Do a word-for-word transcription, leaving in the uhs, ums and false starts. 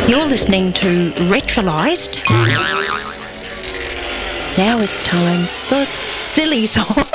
You're listening to Retrolised. Now it's time for silly songs.